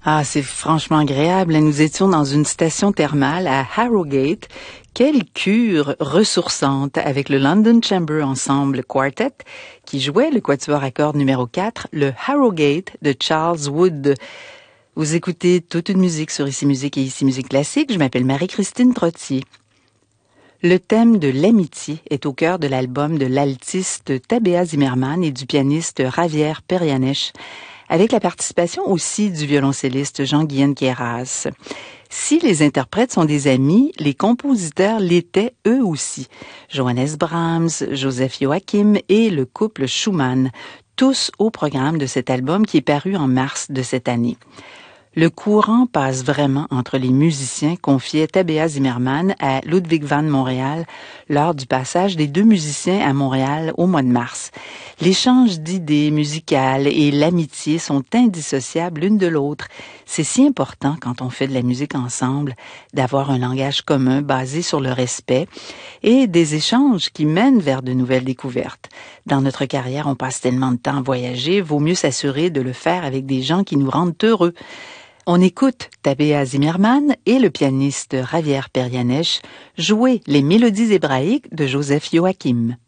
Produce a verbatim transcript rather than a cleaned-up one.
Ah, c'est franchement agréable. Nous étions dans une station thermale à Harrogate. Quelle cure ressourçante avec le London Chamber Ensemble Quartet qui jouait le quatuor à cordes numéro quatre, le Harrogate de Charles Wood. Vous écoutez toute une musique sur Ici Musique et Ici Musique Classique. Je m'appelle Marie-Christine Trottier. Le thème de l'amitié est au cœur de l'album de l'altiste Tabea Zimmermann et du pianiste Javier Perianes, avec la participation aussi du violoncelliste Jean-Guyen Queyras. Si les interprètes sont des amis, les compositeurs l'étaient eux aussi. Johannes Brahms, Joseph Joachim et le couple Schumann, tous au programme de cet album qui est paru en mars de cette année. Le courant passe vraiment entre les musiciens, confiait Tabea Zimmermann à Ludwig van Montréal lors du passage des deux musiciens à Montréal au mois de mars. L'échange d'idées musicales et l'amitié sont indissociables l'une de l'autre. C'est si important quand on fait de la musique ensemble d'avoir un langage commun basé sur le respect et des échanges qui mènent vers de nouvelles découvertes. Dans notre carrière, on passe tellement de temps à voyager, vaut mieux s'assurer de le faire avec des gens qui nous rendent heureux. On écoute Tabea Zimmermann et le pianiste Javier Perianes jouer les mélodies hébraïques de Joseph Joachim.